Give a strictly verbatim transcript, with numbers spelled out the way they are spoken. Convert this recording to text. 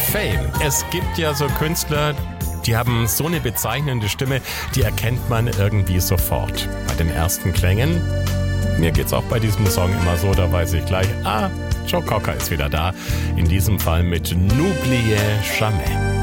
Fame. Es gibt ja so Künstler, die haben so eine bezeichnende Stimme, die erkennt man irgendwie sofort. Bei den ersten Klängen, mir geht's auch bei diesem Song immer so, da weiß ich gleich, ah, Joe Cocker ist wieder da. In diesem Fall mit N'Oublie Jamais.